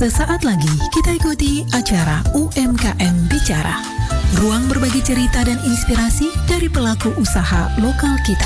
Sesaat lagi kita ikuti acara UMKM Bicara. Ruang berbagi cerita dan inspirasi dari pelaku usaha lokal kita.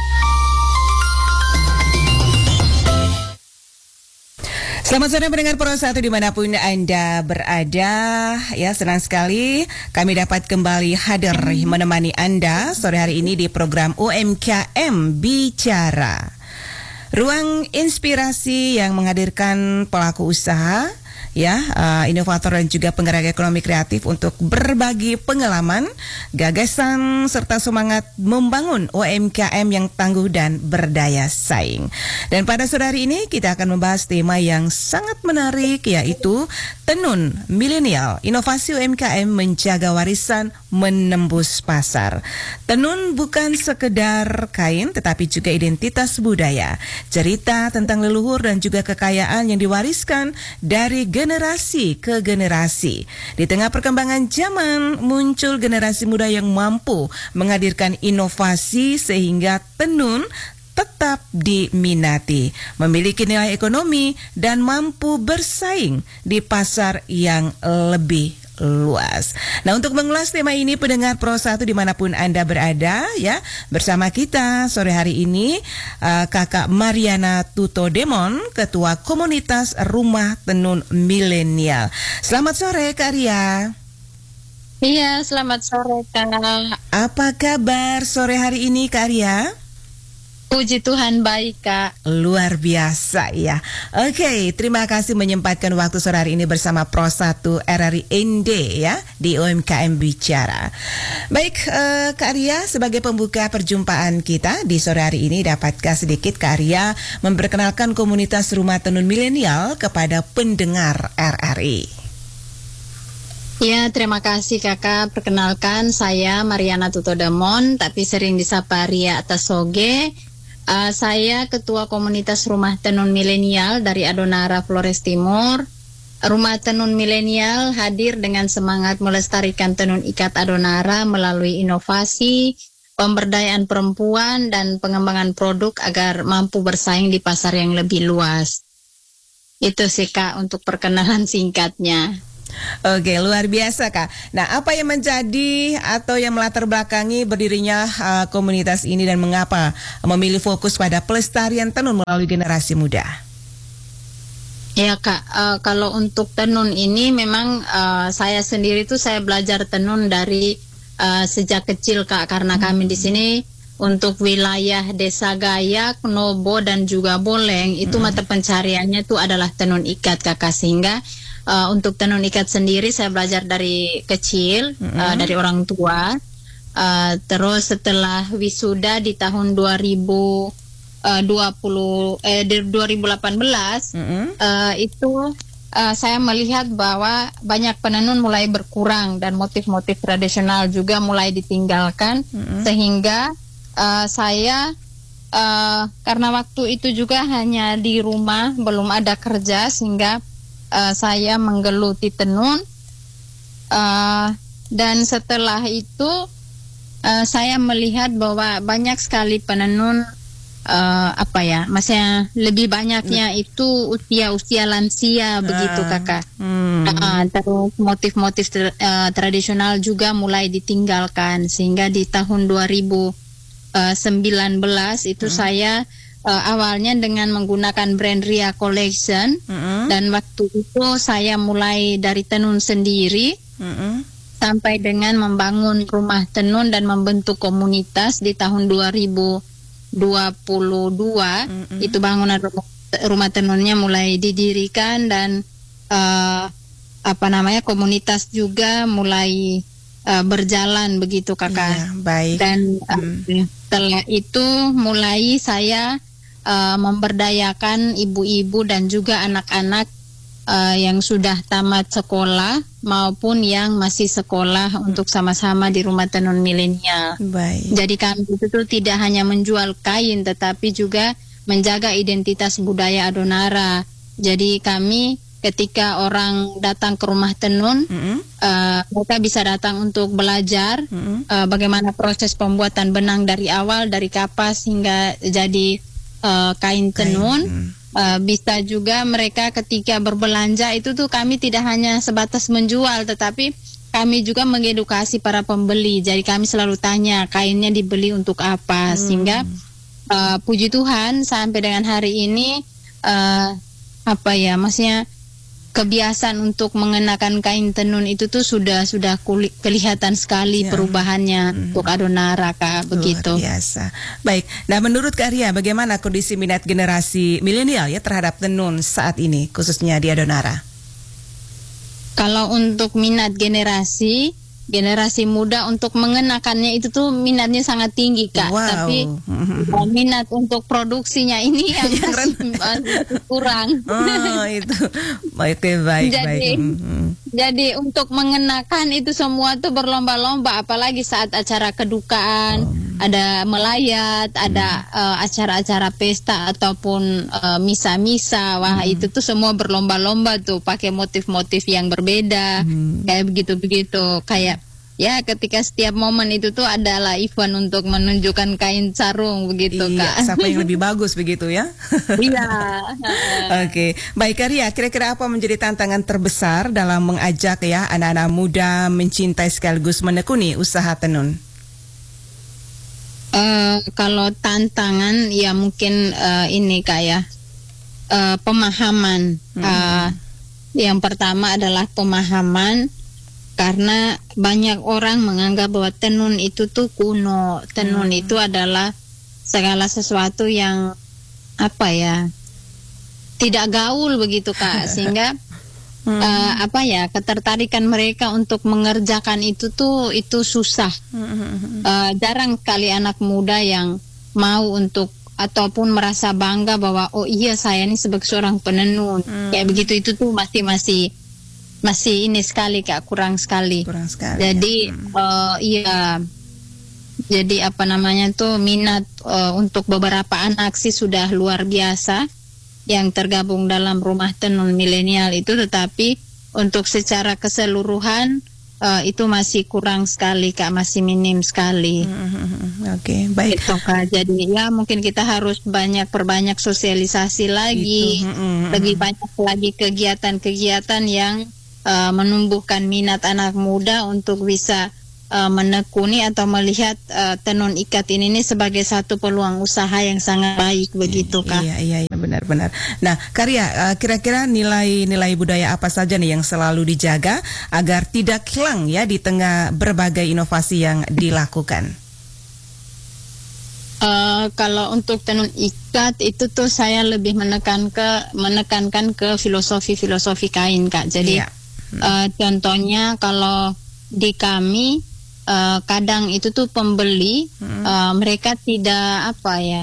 Selamat sore pendengar Pro 1 dimanapun Anda berada. Ya, senang sekali kami dapat kembali hadir menemani Anda sore hari ini di program UMKM Bicara. Ruang inspirasi yang menghadirkan pelaku usaha, inovator dan juga penggerak ekonomi kreatif untuk berbagi pengalaman, gagasan, serta semangat membangun UMKM yang tangguh dan berdaya saing. Dan pada sore hari ini kita akan membahas tema yang sangat menarik, yaitu Tenun Milenial, inovasi UMKM menjaga warisan menembus pasar. Tenun bukan sekedar kain, tetapi juga identitas budaya, cerita tentang leluhur dan juga kekayaan yang diwariskan dari generasi ke generasi. Di tengah perkembangan zaman, muncul generasi muda yang mampu menghadirkan inovasi sehingga tenun tetap diminati, memiliki nilai ekonomi, dan mampu bersaing di pasar yang lebih luas. Nah, untuk mengulas tema ini, pendengar Pro 1 dimanapun Anda berada, ya, bersama kita sore hari ini Kakak Mariana Tutodemon, Ketua Komunitas Rumah Tenun Milenial. Selamat sore, Kak Ria. Iya, selamat sore, Kak. Apa kabar sore hari ini, Kak Ria? Puji Tuhan baik, Kak. Luar biasa ya. Oke, terima kasih menyempatkan waktu sore hari ini bersama Pro 1 RRI ND ya di UMKM Bicara. Baik, Kak Ria, sebagai pembuka perjumpaan kita di sore hari ini, dapatkah sedikit Kak Ria memperkenalkan komunitas Rumah Tenun Milenial kepada pendengar RRI? Ya, terima kasih Kakak. Perkenalkan, saya Mariana Tutodemon, tapi sering disapa Ria Atasoge. Saya Ketua Komunitas Rumah Tenun Milenial dari Adonara Flores Timur. Rumah Tenun Milenial hadir dengan semangat melestarikan tenun ikat Adonara melalui inovasi, pemberdayaan perempuan, dan pengembangan produk agar mampu bersaing di pasar yang lebih luas. Itu sih, Kak, untuk perkenalan singkatnya. Oke, luar biasa, Kak. Nah, apa yang menjadi atau yang melatar belakangi berdirinya komunitas ini dan mengapa memilih fokus pada pelestarian tenun melalui generasi muda? Ya, Kak, kalau untuk tenun ini memang saya sendiri tuh saya belajar tenun dari sejak kecil, Kak, karena kami di sini untuk wilayah Desa Gayak, Nobo, dan juga Boleng itu mata pencariannya itu adalah tenun ikat, Kakak, sehingga untuk tenun ikat sendiri saya belajar dari kecil, dari orang tua. Terus setelah wisuda di tahun 2018, itu saya melihat bahwa banyak penenun mulai berkurang dan motif-motif tradisional juga mulai ditinggalkan, sehingga saya karena waktu itu juga hanya di rumah, belum ada kerja, sehingga saya menggeluti tenun, dan setelah itu saya melihat bahwa banyak sekali penenun maksudnya lebih banyaknya itu usia lansia begitu, Kakak. Terus motif-motif tradisional juga mulai ditinggalkan, sehingga di tahun 2019 itu saya awalnya dengan menggunakan brand Ria Collection, dan waktu itu saya mulai dari tenun sendiri sampai dengan membangun rumah tenun dan membentuk komunitas di tahun 2022. Itu bangunan rumah tenunnya mulai didirikan, dan komunitas juga mulai berjalan begitu, Kakak. Iya, baik. Dan setelah itu mulai saya memberdayakan ibu-ibu dan juga anak-anak yang sudah tamat sekolah maupun yang masih sekolah untuk sama-sama di Rumah Tenun Milenial. Baik. Jadi kami itu tidak hanya menjual kain, tetapi juga menjaga identitas budaya Adonara. Jadi kami ketika orang datang ke rumah tenun, mereka bisa datang untuk belajar bagaimana proses pembuatan benang dari awal, dari kapas hingga jadi kain tenun. bisa juga mereka ketika berbelanja itu tuh kami tidak hanya sebatas menjual, tetapi kami juga mengedukasi para pembeli. Jadi kami selalu tanya kainnya dibeli untuk apa, sehingga puji Tuhan sampai dengan hari ini maksudnya kebiasaan untuk mengenakan kain tenun itu tuh sudah kelihatan sekali perubahannya untuk Adonara, Kak, begitu. Luar biasa. Baik. Nah, menurut Kak Ria, bagaimana kondisi minat generasi milenial ya terhadap tenun saat ini, khususnya di Adonara? Kalau untuk minat generasi muda untuk mengenakannya itu tuh minatnya sangat tinggi, Kak. Wow. Tapi minat untuk produksinya ini yang masih kurang. Oh, itu. Baik. Jadi untuk mengenakan itu semua tuh berlomba-lomba, apalagi saat acara kedukaan, ada melayat, ada acara-acara pesta ataupun misa-misa. Wah, itu tuh semua berlomba-lomba tuh pakai motif-motif yang berbeda. Kayak begitu-begitu. Kayak ya ketika setiap momen itu tuh adalah event untuk menunjukkan kain sarung begitu, Kak. Siapa yang lebih bagus begitu ya? Iya. Oke. Baik, Kak Ria, kira-kira apa menjadi tantangan terbesar dalam mengajak ya anak-anak muda mencintai sekaligus menekuni usaha tenun? Kalau tantangan ya mungkin ini, Kak, ya, pemahaman. Yang pertama adalah pemahaman, karena banyak orang menganggap bahwa tenun itu tuh kuno. Tenun itu adalah segala sesuatu yang tidak gaul begitu, Kak, sehingga ketertarikan mereka untuk mengerjakan itu susah. Jarang sekali anak muda yang mau untuk ataupun merasa bangga bahwa oh iya saya ini sebagai seorang penenun. Kayak begitu, itu tuh masih ini sekali, Kak, kurang sekali. Jadi jadi minat untuk beberapa anak sih sudah luar biasa yang tergabung dalam rumah tenun milenial itu, tetapi untuk secara keseluruhan itu masih kurang sekali, Kak, masih minim sekali. Oke, baik. Gitu, Kak. Jadi ya mungkin kita harus perbanyak sosialisasi lagi, lebih banyak lagi kegiatan-kegiatan yang menumbuhkan minat anak muda untuk bisa menekuni atau melihat tenun ikat ini sebagai satu peluang usaha yang sangat baik begitu, Kak. Iya, benar-benar. Nah, Kak Ria, kira-kira nilai-nilai budaya apa saja nih yang selalu dijaga agar tidak hilang ya di tengah berbagai inovasi yang dilakukan? Kalau untuk tenun ikat itu tuh saya lebih menekankan ke filosofi kain, Kak. Jadi contohnya kalau di kami kadang itu tuh pembeli mereka tidak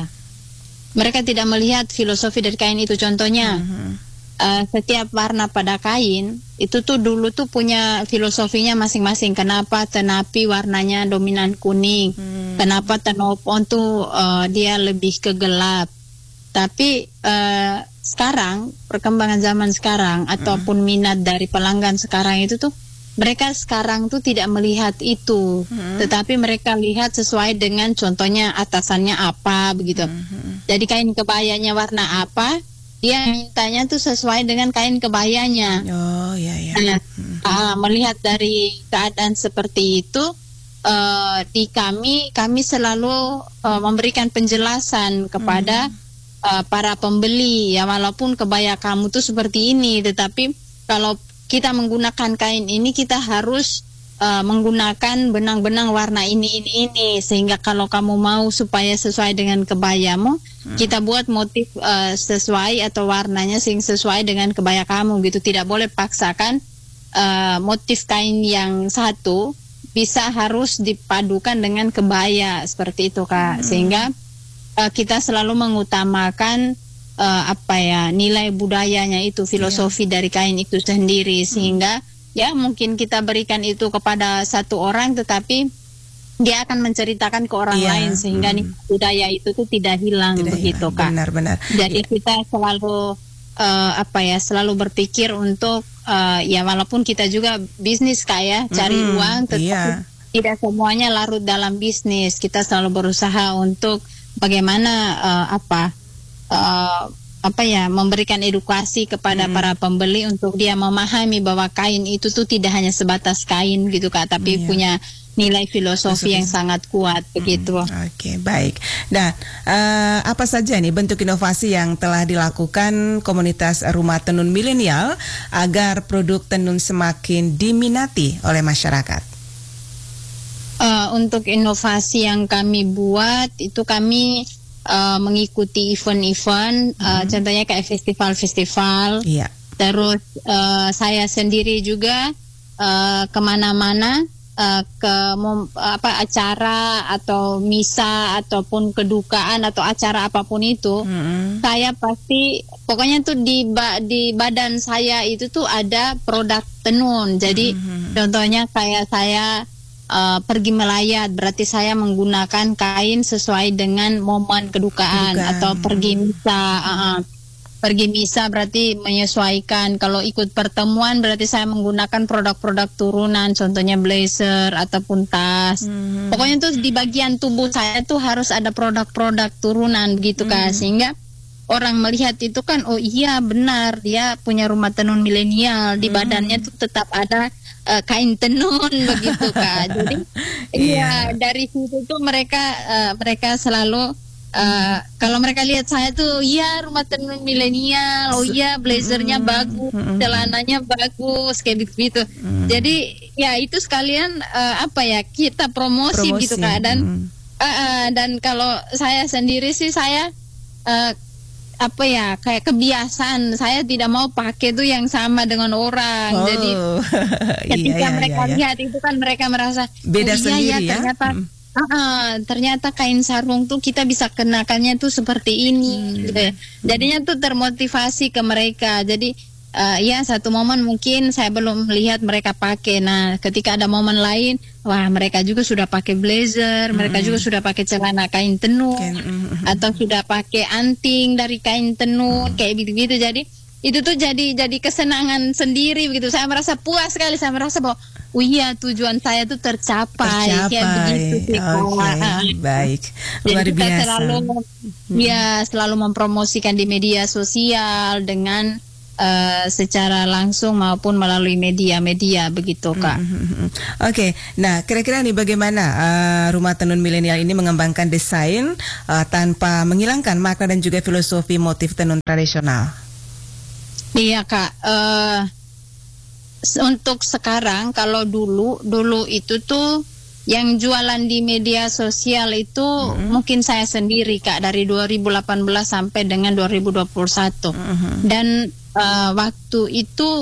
melihat filosofi dari kain itu. Contohnya setiap warna pada kain itu tuh dulu tuh punya filosofinya masing-masing. Kenapa tenapi warnanya dominan kuning? Kenapa tenopon tuh dia lebih ke gelap? Tapi sekarang perkembangan zaman sekarang ataupun minat dari pelanggan sekarang itu tuh mereka sekarang tuh tidak melihat itu, tetapi mereka lihat sesuai dengan contohnya atasannya apa begitu. Jadi kain kebayanya warna apa, dia mintanya tuh sesuai dengan kain kebayanya. Oh iya. Melihat dari keadaan seperti itu, di kami selalu memberikan penjelasan kepada para pembeli, ya walaupun kebaya kamu tuh seperti ini, tetapi kalau kita menggunakan kain ini kita harus menggunakan benang-benang warna ini sehingga kalau kamu mau supaya sesuai dengan kebayamu, kita buat motif sesuai atau warnanya sesuai dengan kebaya kamu gitu. Tidak boleh paksakan motif kain yang satu harus dipadukan dengan kebaya seperti itu, Kak. Sehingga kita selalu mengutamakan nilai budayanya itu, filosofi dari kain itu sendiri, sehingga ya mungkin kita berikan itu kepada satu orang tetapi dia akan menceritakan ke orang lain sehingga nih budaya itu tuh tidak hilang begitu, Kak. Benar. Jadi kita selalu selalu berpikir untuk ya walaupun kita juga bisnis, Kak, ya, cari uang, tetapi tidak semuanya larut dalam bisnis. Kita selalu berusaha untuk bagaimana memberikan edukasi kepada para pembeli untuk dia memahami bahwa kain itu tuh tidak hanya sebatas kain gitu Kak, tapi punya nilai filosofi yang sangat kuat begitu. Oke, baik. Nah, apa saja nih bentuk inovasi yang telah dilakukan komunitas rumah tenun milenial agar produk tenun semakin diminati oleh masyarakat? Untuk inovasi yang kami buat itu kami mengikuti event-event, contohnya kayak festival-festival. Terus saya sendiri juga kemana-mana ke acara atau misa ataupun kedukaan atau acara apapun itu, saya pasti pokoknya tuh di badan saya itu tuh ada produk tenun. Jadi contohnya kayak saya pergi melayat, berarti saya menggunakan kain sesuai dengan momen kedukaan. Atau pergi misa. Pergi misa berarti menyesuaikan. Kalau ikut pertemuan berarti saya menggunakan produk-produk turunan, contohnya blazer ataupun tas. Pokoknya tuh di bagian tubuh saya tuh harus ada produk-produk turunan begitu Kak, sehingga orang melihat itu kan, oh iya benar dia punya rumah tenun milenial, di badannya tuh tetap ada kain tenun begitu Kak. Jadi dari situ tuh mereka selalu kalau mereka lihat saya tuh, ya rumah tenun milenial, oh iya blazernya bagus, celananya bagus, kayak gitu. Jadi ya itu sekalian kita promosi gitu Kak. Dan kalau saya sendiri sih saya kayak kebiasaan saya tidak mau pakai tuh yang sama dengan orang. Jadi ketika mereka lihat itu kan mereka merasa beda sendiri ternyata kain sarung tuh kita bisa kenakannya tuh seperti ini. Gitu. Jadinya tuh termotivasi ke mereka. Jadi satu momen mungkin saya belum melihat mereka pakai. Nah, ketika ada momen lain, wah mereka juga sudah pakai blazer, mereka juga sudah pakai celana kain tenun, atau sudah pakai anting dari kain tenun, kayak gitu-gitu. Jadi itu tuh jadi kesenangan sendiri begitu. Saya merasa puas sekali, saya merasa bahwa tujuan saya tuh tercapai. Kayak begitu sih. Baik. Luar jadi biasa. Kita selalu mempromosikan di media sosial dengan secara langsung maupun melalui media-media begitu Kak. Oke. Nah, kira-kira nih bagaimana rumah tenun milenial ini mengembangkan desain tanpa menghilangkan makna dan juga filosofi motif tenun tradisional? Iya Kak. Untuk sekarang, kalau dulu itu tuh yang jualan di media sosial itu mungkin saya sendiri Kak, dari 2018 sampai dengan 2021. Dan waktu itu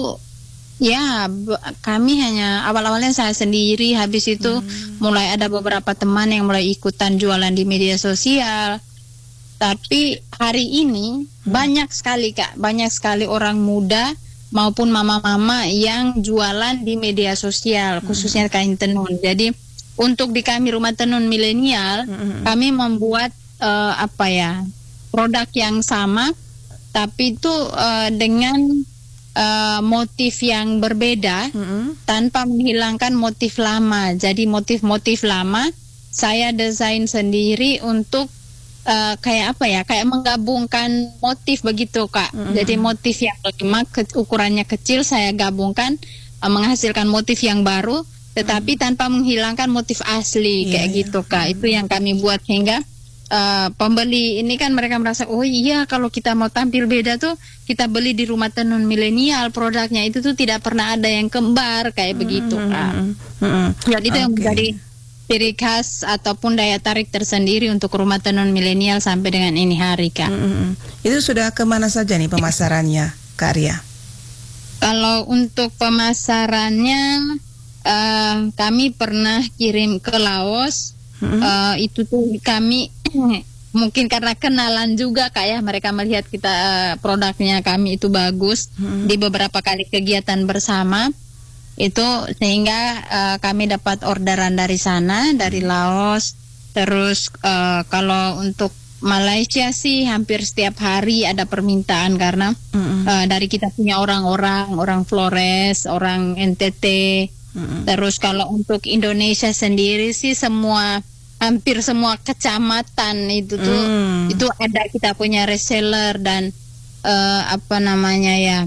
kami hanya awal-awalnya saya sendiri, habis itu mulai ada beberapa teman yang mulai ikutan jualan di media sosial. Tapi hari ini banyak sekali Kak, banyak sekali orang muda maupun mama-mama yang jualan di media sosial, khususnya kain tenun. Jadi untuk di kami rumah tenun milenial, kami membuat produk yang sama, tapi itu dengan motif yang berbeda, tanpa menghilangkan motif lama. Jadi motif-motif lama saya desain sendiri untuk kayak menggabungkan motif begitu Kak. Jadi motif yang lama ukurannya kecil saya gabungkan menghasilkan motif yang baru, tetapi tanpa menghilangkan motif asli kayak gitu Kak. Itu yang kami buat sehingga pembeli ini kan mereka merasa, oh iya kalau kita mau tampil beda tuh kita beli di rumah tenun milenial, produknya itu tuh tidak pernah ada yang kembar kayak begitu Kak. Jadi itu yang menjadi ciri khas ataupun daya tarik tersendiri untuk rumah tenun milenial sampai dengan ini hari Kak. Itu sudah kemana saja nih pemasarannya Kak Ria? Kalau untuk pemasarannya kami pernah kirim ke Laos. Itu tuh kami mungkin karena kenalan juga Kak ya, mereka melihat kita produknya kami itu bagus di beberapa kali kegiatan bersama itu, sehingga kami dapat orderan dari sana, dari Laos. Terus kalau untuk Malaysia sih hampir setiap hari ada permintaan karena dari kita punya orang Flores, orang NTT. Terus kalau untuk Indonesia sendiri sih hampir semua kecamatan itu tuh itu ada kita punya reseller, dan apa namanya ya,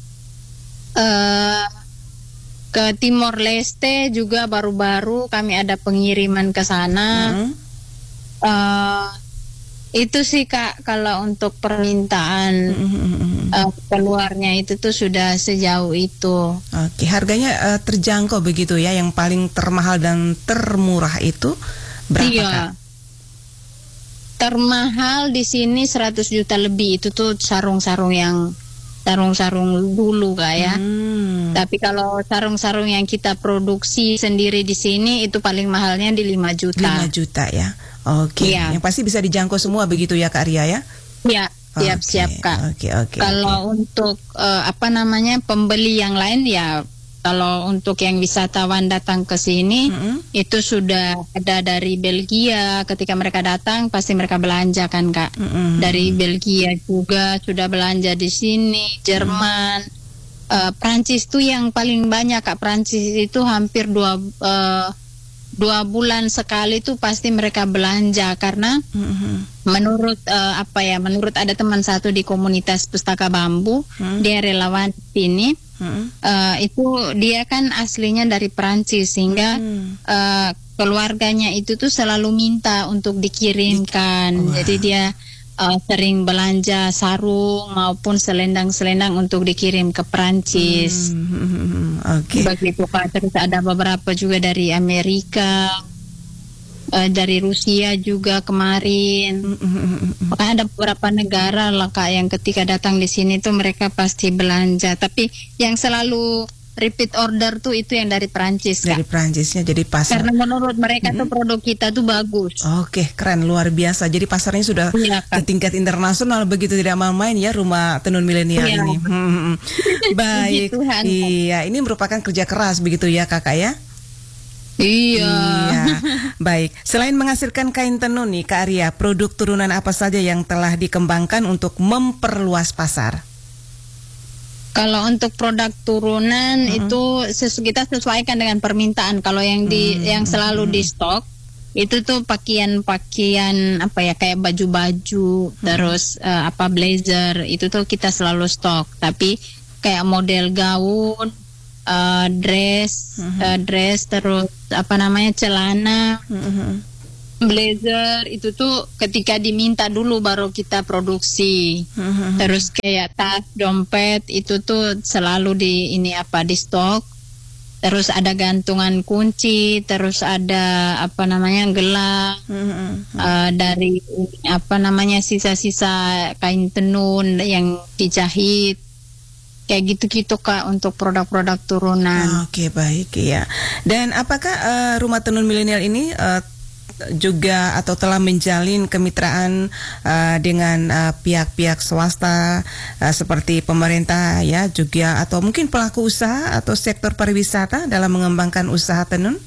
ke Timor Leste juga baru-baru kami ada pengiriman ke sana. Itu sih Kak, kalau untuk permintaan keluarnya itu tuh sudah sejauh itu. Oke, harganya terjangkau begitu ya. Yang paling termahal dan termurah itu berapa Kak? Termahal di sini 100 juta lebih, itu tuh sarung-sarung dulu Kak ya. Tapi kalau sarung-sarung yang kita produksi sendiri di sini itu paling mahalnya di 5 juta. 5 juta ya. Oke, yang pasti bisa dijangkau semua begitu ya Kak Ria ya? Iya, siap-siap Kak. Oke. Kalau untuk apa namanya pembeli yang lain ya, kalau untuk yang wisatawan datang ke sini itu sudah ada dari Belgia. Ketika mereka datang pasti mereka belanja kan Kak. Dari Belgia juga sudah belanja di sini, Jerman, Prancis tuh yang paling banyak Kak. Prancis itu hampir 2 bulan sekali tuh pasti mereka belanja karena menurut menurut ada teman satu di komunitas Pustaka Bambu, dia relawan sini. Itu dia kan aslinya dari Prancis sehingga keluarganya itu tuh selalu minta untuk dikirimkan. Jadi dia sering belanja sarung maupun selendang-selendang untuk dikirim ke Prancis. Begitu Pak. Terus ada beberapa juga dari Amerika, dari Rusia juga kemarin. Makanya ada beberapa negara lah Kak yang ketika datang di sini tuh mereka pasti belanja. Tapi yang selalu repeat order tuh itu yang dari Prancis Kak. Dari Prancisnya jadi pasar. Karena menurut mereka tuh produk kita tuh bagus. Oke, keren, luar biasa. Jadi pasarnya sudah ke tingkat internasional begitu, tidak main-main ya Rumah Tenun Milenial ini. Baik. Iya, ini merupakan kerja keras begitu ya Kakak ya? Iya. Baik. Selain menghasilkan kain tenun nih Kak Ria, produk turunan apa saja yang telah dikembangkan untuk memperluas pasar? Kalau untuk produk turunan itu kita sesuaikan dengan permintaan. Kalau yang yang selalu di stok itu tuh pakaian-pakaian kayak baju-baju, terus blazer itu tuh kita selalu stok. Tapi kayak model gaun, dress terus celana, blazer itu tuh ketika diminta dulu baru kita produksi. Terus kayak tas, dompet itu tuh selalu di stok. Terus ada gantungan kunci, terus ada gelang, dari sisa-sisa kain tenun yang dijahit. Kayak gitu-gitu Kak untuk produk-produk turunan. Oke, baik ya. Dan apakah Rumah Tenun Milenial ini juga atau telah menjalin kemitraan dengan pihak-pihak swasta seperti pemerintah ya juga, atau mungkin pelaku usaha atau sektor pariwisata dalam mengembangkan usaha tenun?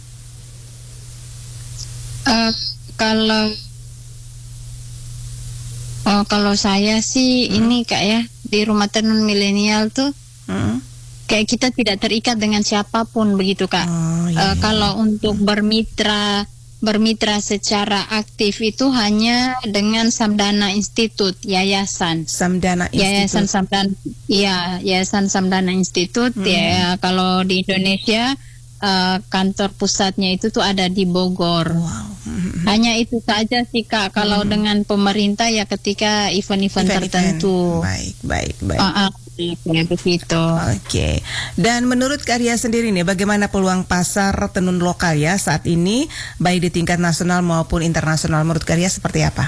Kalau saya sih ini Kak ya, di Rumah Tenun Milenial tuh kayak kita tidak terikat dengan siapapun begitu Kak. Kalau untuk bermitra secara aktif itu hanya dengan Samdana Institute, yayasan. Yayasan Samdana Institute. Ya, kalau di Indonesia kantor pusatnya itu tuh ada di Bogor. Hanya itu saja sih Kak. Kalau dengan pemerintah ya ketika event-event tertentu. Baik. Ya, begitu. Oke. Dan menurut Kak Ria sendiri nih, bagaimana peluang pasar tenun lokal ya saat ini, baik di tingkat nasional maupun internasional? Menurut Kak Ria seperti apa?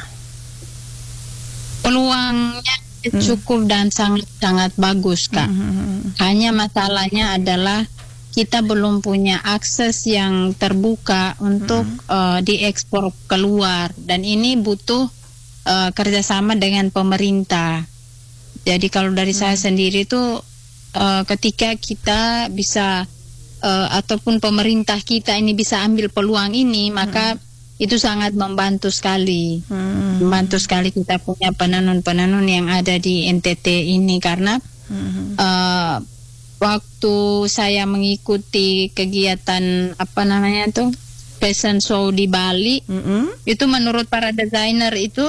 Peluangnya cukup dan sangat bagus Kak. Hanya masalahnya adalah kita belum punya akses yang terbuka untuk diekspor keluar, dan ini butuh kerjasama dengan pemerintah. Jadi kalau dari saya sendiri tuh ketika kita bisa ataupun pemerintah kita ini bisa ambil peluang ini, maka itu sangat membantu sekali. Membantu sekali kita punya penenun-penenun yang ada di NTT ini, karena waktu saya mengikuti kegiatan fashion show di Bali, itu menurut para desainer itu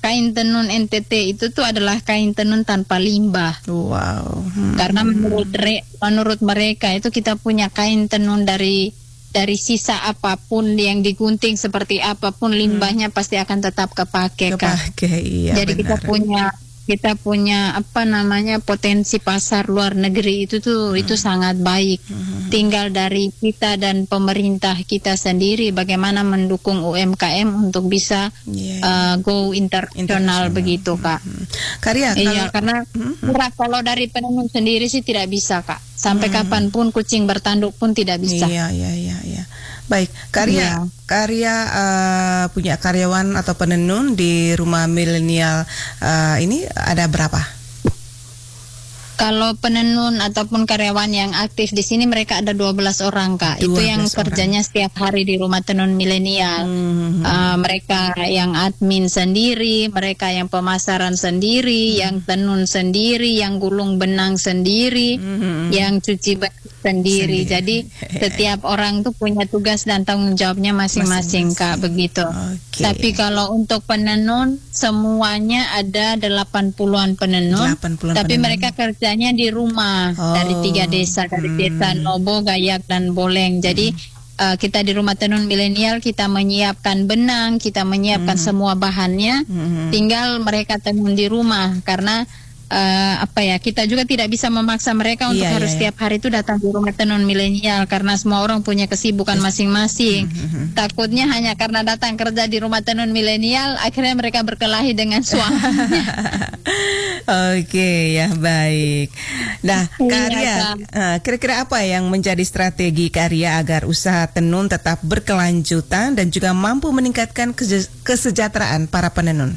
kain tenun NTT itu tuh adalah kain tenun tanpa limbah. Wow. Karena menurut mereka itu kita punya kain tenun dari sisa apapun yang digunting seperti apapun, limbahnya pasti akan tetap kepake, Kak. Iya, jadi benar. kita punya potensi pasar luar negeri itu tuh itu sangat baik. Tinggal dari kita dan pemerintah kita sendiri bagaimana mendukung UMKM untuk bisa go internasional begitu, Kak. Karya, karena kalau dari penenun sendiri sih tidak bisa, Kak. Sampai kapanpun kucing bertanduk pun tidak bisa. Iya. Baik, Karya punya karyawan atau penenun di rumah milenial ini ada berapa? Kalau penenun ataupun karyawan yang aktif di sini mereka ada 12 orang, Kak. Itu yang kerjanya setiap hari di rumah tenun milenial. Mereka yang admin sendiri, mereka yang pemasaran sendiri, yang tenun sendiri, yang gulung benang sendiri, yang cuci baju sendiri. Jadi setiap orang tuh punya tugas dan tanggung jawabnya masing-masing, Kak, begitu. Tapi kalau untuk penenun semuanya ada 80-an penenun. Tapi mereka kerjanya di rumah dari 3 desa, dari desa Nobo, Gayak dan Boleng. Jadi kita di rumah tenun milenial kita menyiapkan benang, kita menyiapkan semua bahannya, tinggal mereka tenun di rumah karena kita juga tidak bisa memaksa mereka untuk harus setiap hari itu datang di rumah tenun milenial karena semua orang punya kesibukan masing-masing. Takutnya hanya karena datang kerja di rumah tenun milenial akhirnya mereka berkelahi dengan suaminya. Oke, ya baik. Nah, Karya, kira-kira apa yang menjadi strategi Karya agar usaha tenun tetap berkelanjutan dan juga mampu meningkatkan kesejahteraan para penenun?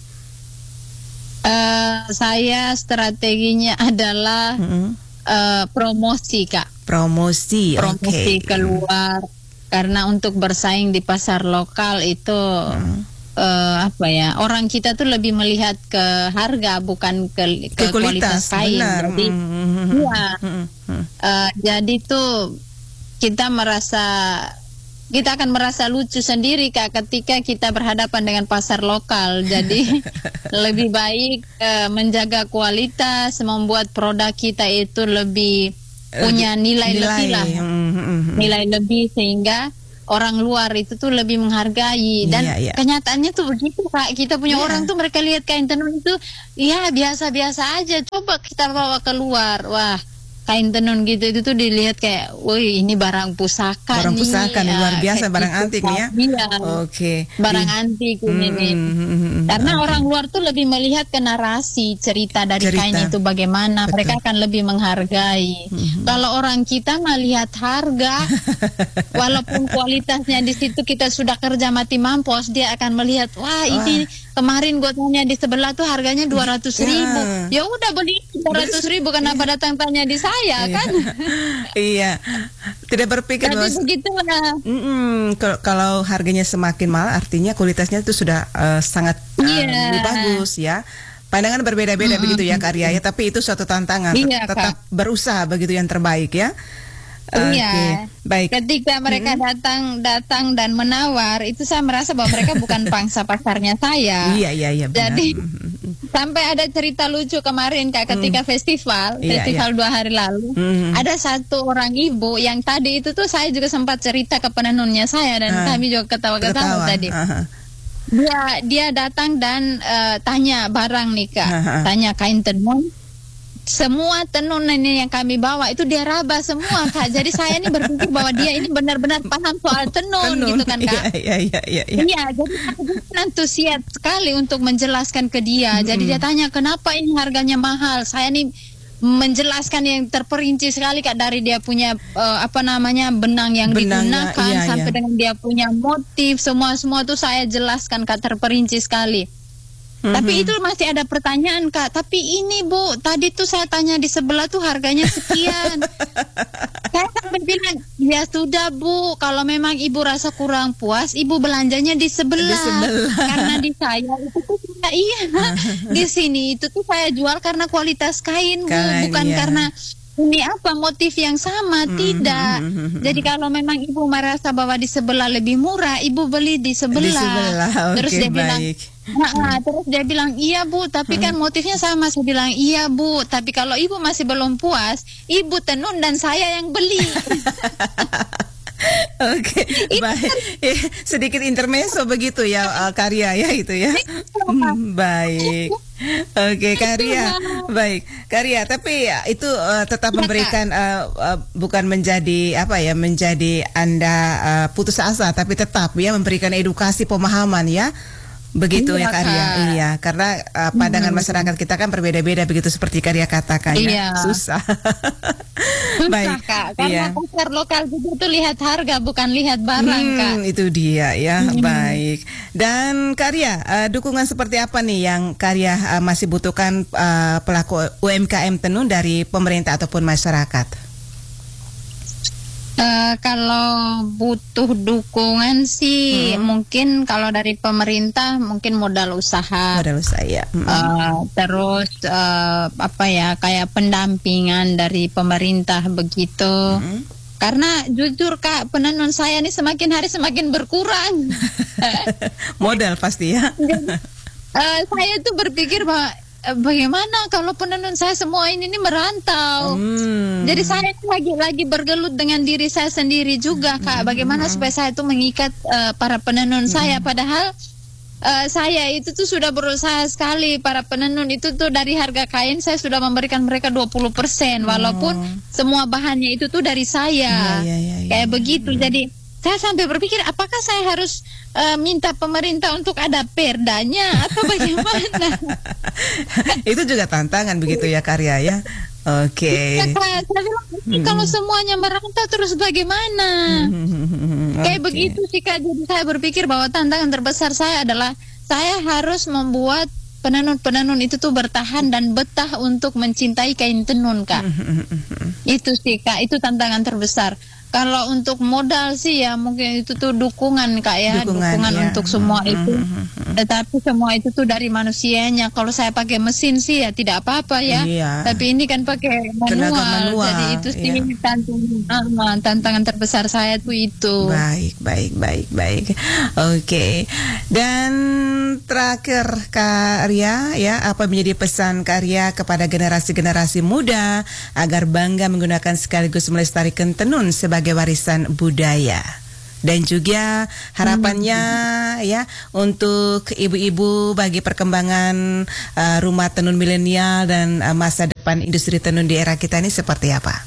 Saya strateginya adalah promosi, Kak. Promosi keluar karena untuk bersaing di pasar lokal itu orang kita tuh lebih melihat ke harga bukan ke kualitas kain. Jadi jadi tuh kita akan merasa lucu sendiri, Kak, ketika kita berhadapan dengan pasar lokal. Jadi lebih baik menjaga kualitas, membuat produk kita itu lebih punya nilai lebih lah. Nilai lebih sehingga orang luar itu tuh lebih menghargai. Dan kenyataannya tuh begitu, Kak. Kita punya orang tuh mereka lihat kain tenun itu biasa-biasa aja. Coba kita bawa keluar, wah, kain tenun gitu itu tuh dilihat kayak, woi ini barang pusaka nih, luar biasa, barang antik nih ya. Barang antik ini nih. Karena orang luar tuh lebih melihat ke narasi cerita dari kain itu bagaimana. Mereka akan lebih menghargai. Kalau orang kita melihat harga, walaupun kualitasnya di situ kita sudah kerja mati mampus, dia akan melihat, wah ini kemarin gue tanya di sebelah tuh harganya 200.000. Ya udah beli 200.000, kenapa datang tanya di saya kan? Iya, tidak berpikir bahwa kalau harganya semakin mahal artinya kualitasnya itu sudah sangat lebih bagus ya. Pandangan berbeda-beda begitu ya, Karya ya, tapi itu suatu tantangan. Tetap berusaha begitu yang terbaik ya. Baik. Ketika mereka datang dan menawar, itu saya merasa bahwa mereka bukan pangsa pasarnya saya. Iya, benar. Jadi sampai ada cerita lucu kemarin, Kak, ketika festival 2 hari lalu, ada satu orang ibu yang tadi itu tuh saya juga sempat cerita ke penenunnya saya dan kami juga ketawa-ketawa tadi. Dia datang dan tanya barang nih, Kak, tanya kain tenun. Semua tenun ini yang kami bawa itu dia raba semua, Kak. Jadi saya ini berpikir bahwa dia ini benar-benar paham soal tenun gitu kan, Kak. Iya, jadi aku antusias sekali untuk menjelaskan ke dia. Jadi dia tanya kenapa ini harganya mahal. Saya nih menjelaskan yang terperinci sekali, Kak, dari dia punya benang yang digunakan sampai dengan dia punya motif, semua tuh saya jelaskan, Kak, terperinci sekali. Tapi itu masih ada pertanyaan, Kak. Tapi ini, Bu, tadi tuh saya tanya di sebelah tuh harganya sekian. Saya kan bilang, ya sudah, Bu, kalau memang Ibu rasa kurang puas, Ibu belanjanya di sebelah. Karena di saya itu tuh di sini itu tuh saya jual karena kualitas kain, Bu, bukan karena ini apa motif yang sama, tidak. Jadi kalau memang ibu merasa bahwa di sebelah lebih murah, ibu beli di sebelah. Di sebelah. Terus Oke, dia bilang, baik. terus dia bilang, iya Bu, tapi kan motifnya sama. Saya bilang, iya Bu, tapi kalau ibu masih belum puas, ibu tenun dan saya yang beli. Oke, baik. Sedikit intermezzo begitu ya, Karya ya itu ya. Baik. Oke, Karya. Baik, Karya. Tapi ya, itu tetap memberikan bukan menjadi menjadi Anda putus asa, tapi tetap ya memberikan edukasi pemahaman ya. Begitu ya, Karya. Iya, karena pandangan masyarakat kita kan berbeda-beda begitu seperti Karya katakan ya. Susah. Baik, Kak, karena pasar lokal juga tuh lihat harga bukan lihat barang, Kak. Itu dia ya. Baik. Dan Karya, dukungan seperti apa nih yang Karya masih butuhkan pelaku UMKM tenun dari pemerintah ataupun masyarakat? Kalau butuh dukungan sih mungkin kalau dari pemerintah mungkin modal usaha. Modal usaha ya. Terus kayak pendampingan dari pemerintah begitu. Karena jujur Kak, penenun saya ini semakin hari semakin berkurang. Modal pasti ya. Saya tuh berpikir bahwa bagaimana kalau penenun saya semua ini merantau. Jadi saya lagi bergelut dengan diri saya sendiri juga Kak. Bagaimana supaya saya tuh mengikat para penenun saya. Padahal saya itu tuh sudah berusaha sekali. Para penenun itu tuh dari harga kain saya sudah memberikan mereka 20%. Walaupun semua bahannya itu tuh dari saya. Kayak begitu. Jadi saya sampai berpikir apakah saya harus minta pemerintah untuk ada perdanya atau bagaimana? Itu juga tantangan begitu ya, Karya ya. Oke. Kalau semuanya merantau terus bagaimana? Kayak begitu sih Kak. Jadi saya berpikir bahwa tantangan terbesar saya adalah saya harus membuat penenun-penenun itu tuh bertahan dan betah untuk mencintai kain tenun Kak. Itu sih Kak, itu tantangan terbesar. Kalau untuk modal sih ya mungkin itu tuh dukungan Kak ya, dukungan ya. Untuk semua itu. Tetapi semua itu tuh dari manusianya. Kalau saya pakai mesin sih ya tidak apa-apa ya. Tapi ini kan pakai manual. Jadi itu sih tantangan terbesar saya tuh itu. Baik. Oke. Dan terakhir Karya ya, apa menjadi pesan Karya kepada generasi-generasi muda agar bangga menggunakan sekaligus melestarikan tenun sebagai warisan budaya, dan juga harapannya ya untuk ibu-ibu bagi perkembangan rumah tenun milenial dan masa depan industri tenun di era kita ini seperti apa?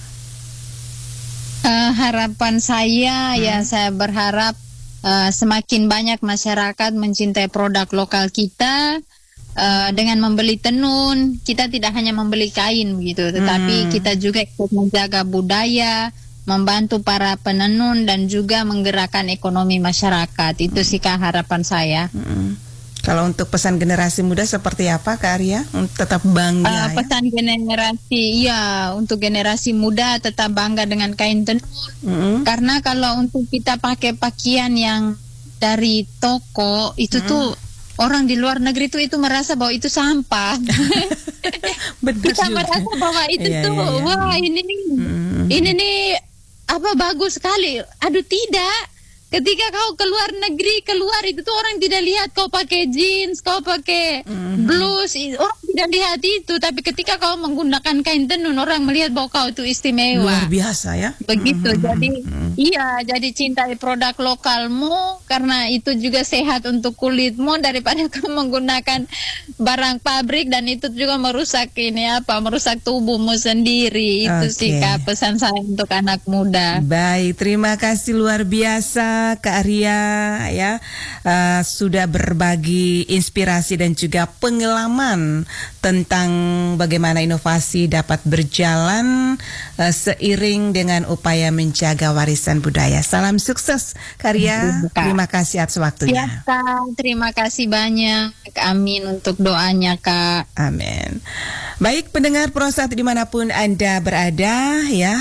Harapan saya ya, saya berharap semakin banyak masyarakat mencintai produk lokal kita. Dengan membeli tenun, kita tidak hanya membeli kain begitu, tetapi kita juga ikut menjaga budaya, membantu para penenun dan juga menggerakkan ekonomi masyarakat. Itu sih Kak harapan saya. Kalau untuk pesan generasi muda seperti apa Kak Arya? Tetap bangga pesan generasi untuk generasi muda tetap bangga dengan kain tenun. Karena kalau untuk kita pakai pakaian yang dari toko itu tuh orang di luar negeri itu merasa bahwa itu sampah. Kita merasa bahwa itu wah ini nih apa bagus sekali. Aduh tidak. Ketika kau keluar negeri, keluar itu tuh orang tidak lihat kau pakai jeans, kau pakai blus, orang tidak lihat itu. Tapi ketika kau menggunakan kain tenun, orang melihat bahwa kau itu istimewa. Luar biasa ya. Begitu. Jadi jadi cintai produk lokalmu karena itu juga sehat untuk kulitmu daripada kau menggunakan barang pabrik dan itu juga merusak merusak tubuhmu sendiri. Itu sih Kak pesan saya untuk anak muda. Baik, terima kasih luar biasa Kak Arya ya, sudah berbagi inspirasi dan juga pengalaman tentang bagaimana inovasi dapat berjalan seiring dengan upaya menjaga warisan budaya. Salam sukses Kak Arya. Terima kasih atas waktunya. Ya Kak, terima kasih banyak. Amin untuk doanya Kak. Amin. Baik pendengar Prosat dimanapun Anda berada ya,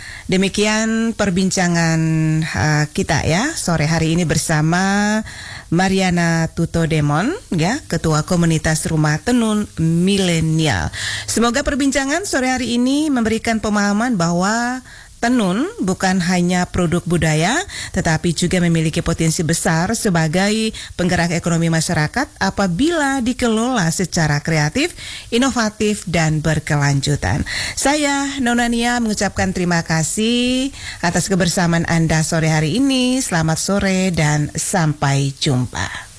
demikian perbincangan kita ya sore hari ini bersama Mariana Tutodemon, ya, Ketua Komunitas Rumah Tenun Milenial. Semoga perbincangan sore hari ini memberikan pemahaman bahwa tenun bukan hanya produk budaya, tetapi juga memiliki potensi besar sebagai penggerak ekonomi masyarakat apabila dikelola secara kreatif, inovatif, dan berkelanjutan. Saya, Nona Nia, mengucapkan terima kasih atas kebersamaan Anda sore hari ini. Selamat sore dan sampai jumpa.